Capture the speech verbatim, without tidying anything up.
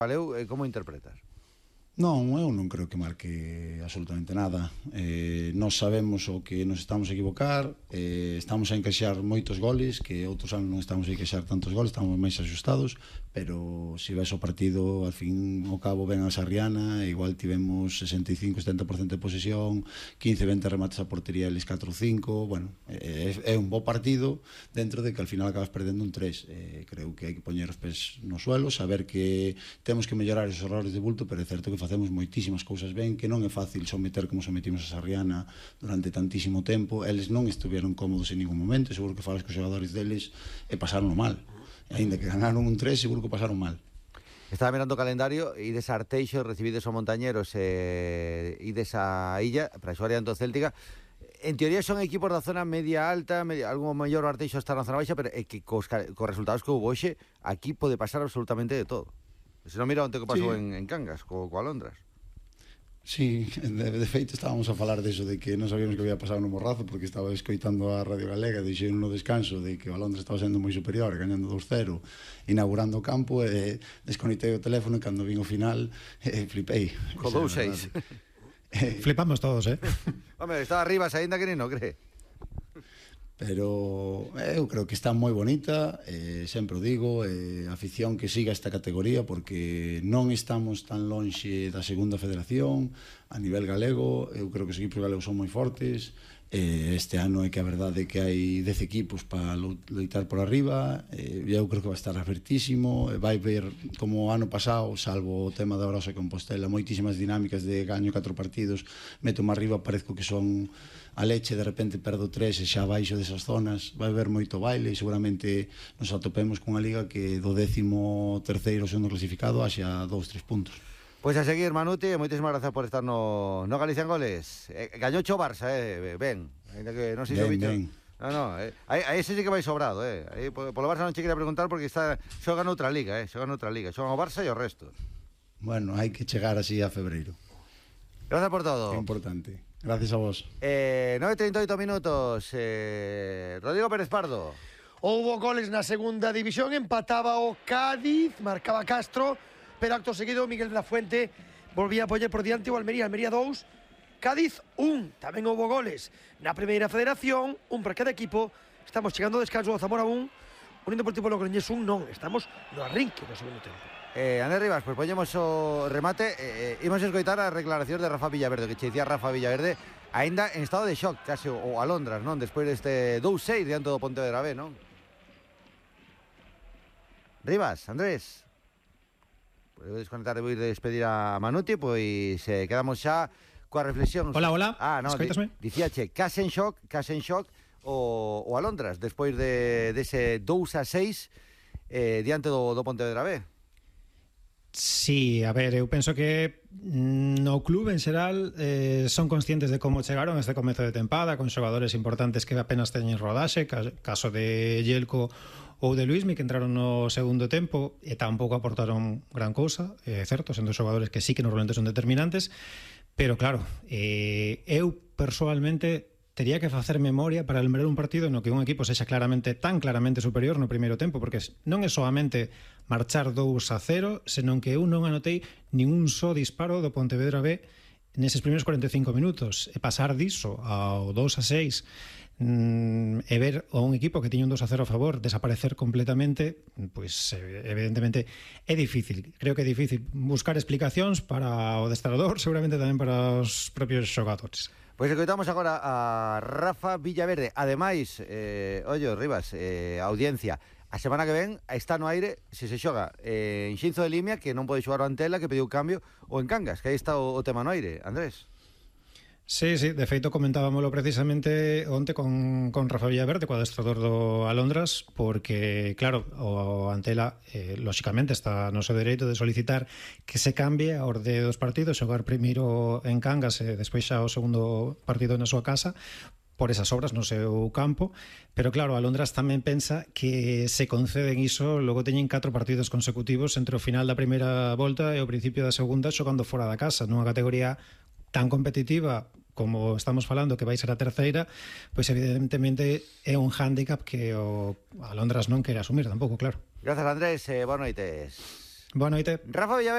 Valeu, eh, como interpretas? Non, eu non creo que marque absolutamente nada. Eh, nós sabemos o que nos estamos a equivocar, eh, estamos a encaixar moitos goles, que outros anos non estamos a encaixar tantos goles, estamos máis ajustados, pero se ves o partido, al fin ao cabo ven a Sarriana, igual tivemos sesenta e cinco a setenta por ciento de posesión, quince a vinte remates a portería, eles catro ou cinco, bueno, é, é un bo partido dentro de que al final acabas perdendo un tres. Eh, creo que hai que poñer os pés no suelo, saber que temos que mellorar os errores de bulto, pero é certo que facemos moitísimas cousas ben, que non é fácil someter como sometimos a Sarriana durante tantísimo tempo. Eles non estuveron cómodos en ningún momento, seguro que falas cos xogadores deles e pasaron mal, e aínda que ganaron un tres, seguro que pasaron mal. Estaba mirando o calendario, ides a Arteixo, recibides o Montañeros e eh, ides a Illa para xogar ante o Céltica. En teoría son equipos da zona media alta, media, algo mellor o Arteixo está na zona baixa, pero é que cos, cos resultados que houve hoxe, aquí pode pasar absolutamente de todo. Se non mira onde que pasou sí. en, en Cangas, co, co Alondras. Sí, de, de feito estábamos a falar deso, de que non sabíamos que había pasado no Morrazo, porque estaba escoitando a Radio Galega, dixeron no descanso de que o Alondras estaba sendo moi superior, gañando dos cero, inaugurando o campo, e desconectei o teléfono, e cando vin o final, eh, flipei. Co dous seis. Flipamos todos, eh? Home, estaba arriba, saínda que nin no cree. Pero eu creo que está moi bonita, eh, sempre o digo, eh, a afición que siga esta categoría, porque non estamos tan lonxe da segunda federación a nivel galego. Eu creo que os equipos galegos son moi fortes. Eh, este ano é que a verdade é que hai dez equipos para loitar por arriba. Eh, eu creo que vai estar abertísimo, eh, vai ver como o ano pasado, salvo o tema da Orosa e Compostela, moitísimas dinámicas de gaño catro partidos, meto máis arriba, parezco que son a leche, de repente perdo tres e xa baixo desas zonas. Vai haber moito baile e seguramente nos atopemos cunha liga que do décimo terceiro segundo clasificado haxa dous, tres puntos. Pois a seguir, Manuti, moitísimas grazas por estar no, no Galicia en Goles. Eh, gañocho Barça, eh, ben, ainda que non sei se o bicho. No, no, eh, aí, aí ese sí que vai sobrado, eh. Aí polo Barça non che quería preguntar porque está xoga noutra liga, eh, xoga noutra liga, xoga o Barça e o resto. Bueno, hai que chegar así a febreiro. Gracias por todo. É importante. Gracias a vos. Eh, nove e trinta e oito minutos. Eh, Rodrigo Pérez Pardo. Houbo goles na segunda división, empataba o Cádiz, marcaba Castro, pero acto seguido Miguel de la Fuente volvía a poñer por diante o Almería. Almería dous, Cádiz un. Tamén houbo goles na primeira federación, un para cada equipo. Estamos chegando ao descanso, o Zamora un, Unión Deportivo Logroñés un, non, estamos no arrinque do segundo tempo. Eh, Andrés Rivas, pues poñemos o remate. eh, eh, Imos a escoitar as declaracións de Rafa Villaverde, que che dicía Rafa Villaverde aínda en estado de shock, case o Alondras, non? Despois deste dous seis diante do Pontevedra B, non? Rivas, Andrés, vou desconectar e vou ir despedir a Manuti, pois eh, quedamos xa coa reflexión. Hola, hola, ah, no, escoitasme? Di, dicíache, case en shock, case en shock o, o Alondras, despois de dese dous a seis eh, diante do, do Pontevedra B. Sí, a ver, eu penso que no club en xeral eh, son conscientes de como chegaron este comezo de tempada, con xogadores importantes que apenas teñen rodaxe, caso de Yelko ou de Luismi, que entraron no segundo tempo e tampouco aportaron gran cousa, é eh, certo, sendo xogadores que sí que normalmente son determinantes, pero claro, eh, eu persoalmente tería que facer memoria para lembrar un partido no que un equipo sexa claramente tan claramente superior no primeiro tempo, porque non é solamente marchar dous a cero, senón que eu non anotei ningún só disparo do Pontevedra B neses primeiros cuarenta e cinco minutos, e pasar diso ao dous a seis mm, e ver a un equipo que tiña un dos a cero a favor desaparecer completamente, pois evidentemente é difícil. Creo que é difícil buscar explicacións para o adestrador, seguramente tamén para os propios xogadores. Pois escoitamos agora a Rafa Villaverde. Ademais, eh, ollo, Rivas, eh, audiencia, a semana que ven está no aire se se xoga eh, en Xinzo de Limia, que non pode xogar o Antela, que pediu cambio, ou en Cangas, que aí está o, o tema no aire. Andrés. Sí, sí, de feito comentábamoslo precisamente onte con, con Rafa Villaverde, co adestrador do Alondras, porque, claro, o Antela, eh, lóxicamente, está no seu dereito de solicitar que se cambie a orde dos partidos, xogar primeiro en Cangas e despois xa o segundo partido na súa casa, por esas obras no seu campo, pero claro, Alondras tamén pensa que se conceden iso, logo teñen catro partidos consecutivos entre o final da primeira volta e o principio da segunda xogando fora da casa, nunha categoría tan competitiva como estamos falando que vai ser a terceira, pois evidentemente é un hándicap que o Alondras non quere asumir tampouco, claro. Grazas, Andrés, eh, boa noites. Boa noite. Rafa Villaverde.